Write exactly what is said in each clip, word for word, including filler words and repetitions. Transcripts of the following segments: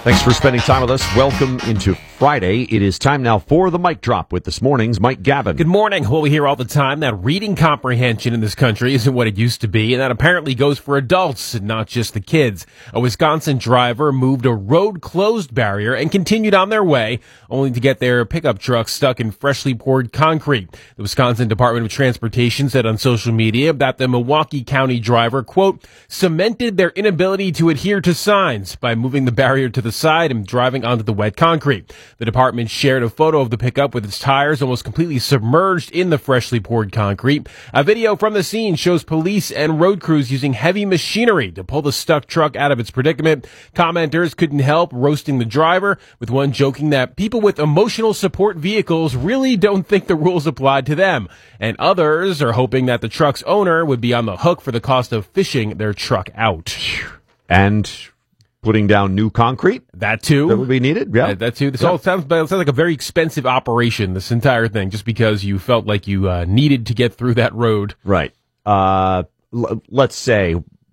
Thanks for spending time with us. Welcome into Friday. It is time now for the Mic Drop with this morning's Mike Gavin. Good morning. Well, we hear all the time that reading comprehension in this country isn't what it used to be, and that apparently goes for adults and not just the kids. A Wisconsin driver moved a road closed barrier and continued on their way, only to get their pickup truck stuck in freshly poured concrete. The Wisconsin Department of Transportation said on social media that the Milwaukee County driver, quote, cemented their inability to adhere to signs by moving the barrier to the side and driving onto the wet concrete. The department shared a photo of the pickup with its tires almost completely submerged in the freshly poured concrete. A video from the scene shows police and road crews using heavy machinery to pull the stuck truck out of its predicament. Commenters couldn't help roasting the driver, with one joking that people with emotional support vehicles really don't think the rules applied to them. And others are hoping that the truck's owner would be on the hook for the cost of fishing their truck out. And putting down new concrete? That too. That would be needed? Yeah. That, that too. This yeah. all sounds, it sounds like a very expensive operation, this entire thing, just because you felt like you uh, needed to get through that road. Right. Uh, l- let's say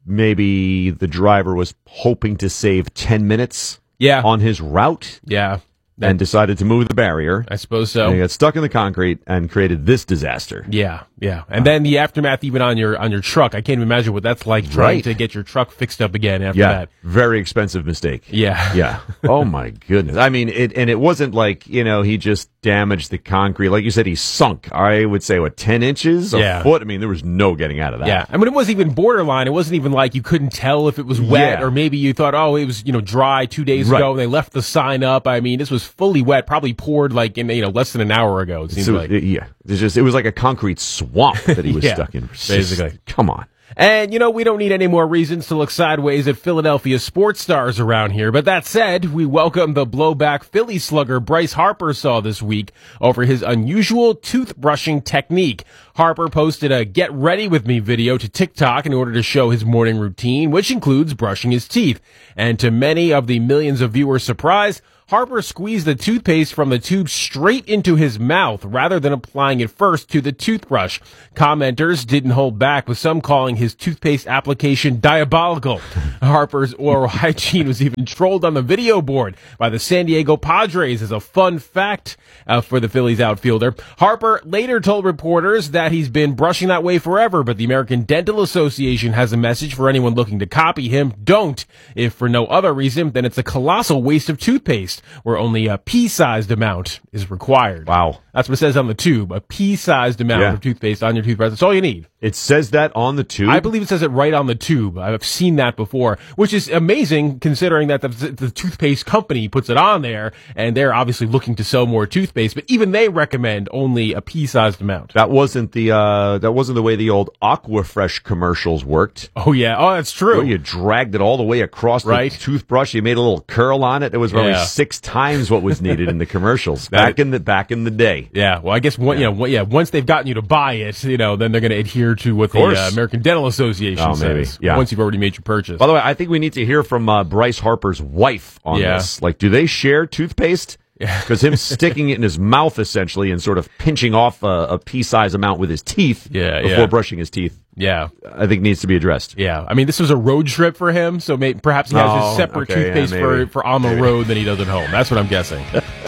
maybe the driver was hoping to save ten minutes yeah. on his route. Yeah. That, and decided to move the barrier. I suppose so. And he got stuck in the concrete and created this disaster. Yeah, yeah. And then the aftermath even on your on your truck. I can't even imagine what that's like trying right. to get your truck fixed up again after yeah, that. Very expensive mistake. Yeah. Yeah. Oh, my goodness. I mean, it and it wasn't like, you know, he just damaged the concrete. Like you said, he sunk, I would say, what, ten inches? A yeah. foot? I mean, there was no getting out of that. Yeah. I mean, it wasn't even borderline. It wasn't even like you couldn't tell if it was wet, yeah. or maybe you thought, oh, it was, you know, dry two days right. ago and they left the sign up. I mean, this was fully wet, probably poured like in, you know, less than an hour ago, it seems so, like. Yeah. It's just, it was like a concrete swamp that he was yeah, stuck in. Basically. Just, come on. And, you know, we don't need any more reasons to look sideways at Philadelphia sports stars around here. But that said, we welcome the blowback Philly slugger Bryce Harper saw this week over his unusual toothbrushing technique. Harper posted a Get Ready With Me video to TikTok in order to show his morning routine, which includes brushing his teeth. And to many of the millions of viewers' surprise, Harper squeezed the toothpaste from the tube straight into his mouth rather than applying it first to the toothbrush. Commenters didn't hold back, with some calling his toothpaste application diabolical. Harper's oral hygiene was even trolled on the video board by the San Diego Padres as a fun fact uh, for the Phillies outfielder. Harper later told reporters that he's been brushing that way forever, but the American Dental Association has a message for anyone looking to copy him. Don't, if for no other reason than it's a colossal waste of toothpaste, where only a pea-sized amount is required. Wow. That's what it says on the tube, a pea-sized amount yeah. of toothpaste on your toothbrush. That's all you need. It says that on the tube? I believe it says it right on the tube. I've seen that before, which is amazing considering that the, the toothpaste company puts it on there, and they're obviously looking to sell more toothpaste, but even they recommend only a pea-sized amount. That wasn't the uh, that wasn't the way the old Aquafresh commercials worked. Oh, yeah. Oh, that's true. Where you dragged it all the way across the right. toothbrush. You made a little curl on it. It was probably yeah. six times what was needed in the commercials back in the back in the day. Yeah, well, I guess one, yeah. You know, yeah, once they've gotten you to buy it, you know, then they're going to adhere to what the uh, American Dental Association oh, maybe. says. Yeah. Once you've already made your purchase. By the way, I think we need to hear from uh, Bryce Harper's wife on yeah. this. Like, do they share toothpaste? Because him sticking it in his mouth essentially and sort of pinching off a, a pea-size amount with his teeth yeah, before yeah. brushing his teeth. Yeah, I think needs to be addressed. Yeah, I mean, this was a road trip for him, so may, perhaps he has oh, his separate okay, toothpaste yeah, for, for on the maybe. road than he does at home. That's what I'm guessing.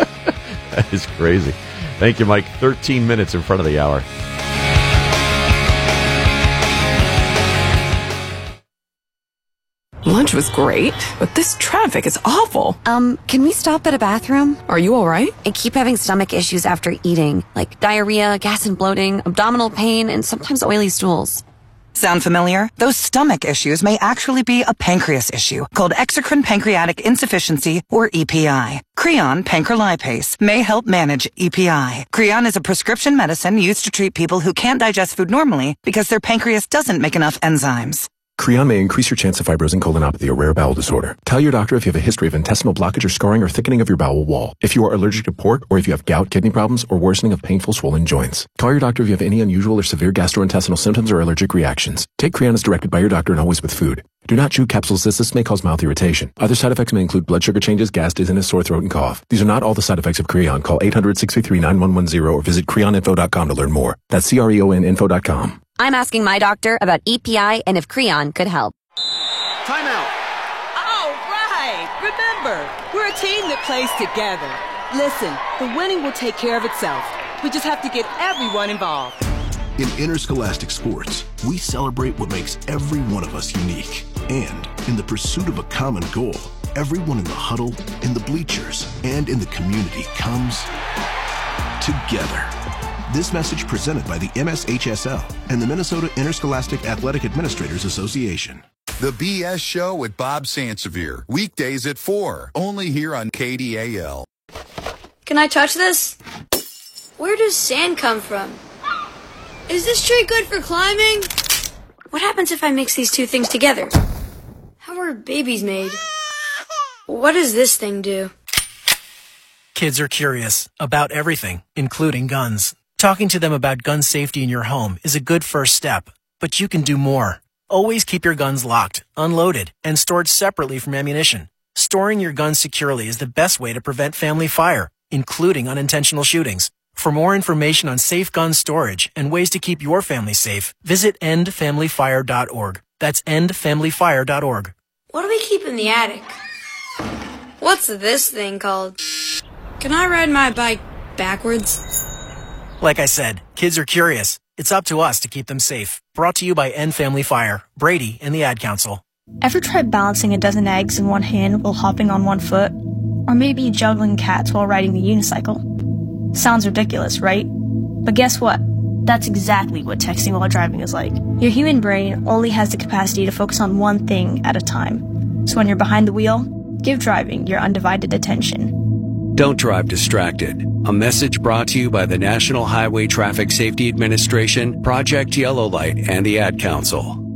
That is crazy. Thank you, Mike. thirteen minutes in front of the hour. Lunch was great, but this traffic is awful. Um, can we stop at a bathroom? Are you all right? I keep having stomach issues after eating, like diarrhea, gas and bloating, abdominal pain, and sometimes oily stools. Sound familiar? Those stomach issues may actually be a pancreas issue called exocrine pancreatic insufficiency, or E P I. Creon pancrelipase may help manage E P I. Creon is a prescription medicine used to treat people who can't digest food normally because their pancreas doesn't make enough enzymes. Creon may increase your chance of fibrosing colonopathy, a rare bowel disorder. Tell your doctor if you have a history of intestinal blockage or scarring or thickening of your bowel wall. If you are allergic to pork, or if you have gout, kidney problems, or worsening of painful swollen joints. Call your doctor if you have any unusual or severe gastrointestinal symptoms or allergic reactions. Take Creon as directed by your doctor and always with food. Do not chew capsules as this may cause mouth irritation. Other side effects may include blood sugar changes, gas, dizziness, sore throat, and cough. These are not all the side effects of Creon. Call eight hundred, six three three, nine one one zero or visit creon info dot com to learn more. That's C R E O N info dot com. I'm asking my doctor about E P I and if Creon could help. Timeout. All right. Hey, remember, we're a team that plays together. Listen, the winning will take care of itself. We just have to get everyone involved. In interscholastic sports, we celebrate what makes every one of us unique. And in the pursuit of a common goal, everyone in the huddle, in the bleachers, and in the community comes together. This message presented by the M S H S L and the Minnesota Interscholastic Athletic Administrators Association. The B S Show with Bob Sansevier, weekdays at four, only here on K D A L. Can I touch this? Where does sand come from? Is this tree good for climbing? What happens if I mix these two things together? How are babies made? What does this thing do? Kids are curious about everything, including guns. Talking to them about gun safety in your home is a good first step, but you can do more. Always keep your guns locked, unloaded, and stored separately from ammunition. Storing your guns securely is the best way to prevent family fire, including unintentional shootings. For more information on safe gun storage and ways to keep your family safe, visit end family fire dot org. That's end family fire dot org. What do we keep in the attic? What's this thing called? Can I ride my bike backwards? Like I said, kids are curious. It's up to us to keep them safe. Brought to you by End Family Fire, Brady, and the Ad Council. Ever tried balancing a dozen eggs in one hand while hopping on one foot? Or maybe juggling cats while riding the unicycle? Sounds ridiculous, right? But guess what? That's exactly what texting while driving is like. Your human brain only has the capacity to focus on one thing at a time. So when you're behind the wheel, give driving your undivided attention. Don't drive distracted. A message brought to you by the National Highway Traffic Safety Administration, Project Yellow Light, and the Ad Council.